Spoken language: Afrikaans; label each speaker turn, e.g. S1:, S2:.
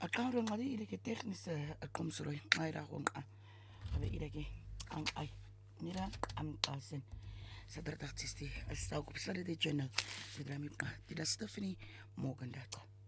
S1: Aqawron ngadi ile ke technische aqomsroy nqayra qonqa abe ile ke anqay mira amqasen sadrataxtisti asaqubsale de journal sidrami qa tida Stephanie Morgan daqa